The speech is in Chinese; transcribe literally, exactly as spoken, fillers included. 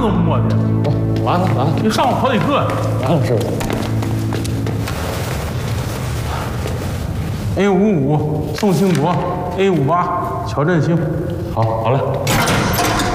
都磨的。 哦，完了完了， 你上了好几个。 完了，师傅。 A 五五宋兴国 ，A 五八乔振兴。 好，好嘞。